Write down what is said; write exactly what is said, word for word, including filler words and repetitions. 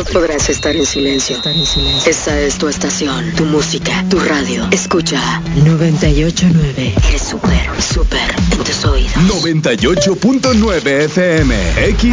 No podrás estar en silencio. Esta es tu estación, tu música, tu radio. Escucha noventa y ocho punto nueve. Eres súper, súper en tus oídos. noventa y ocho punto nueve F M. X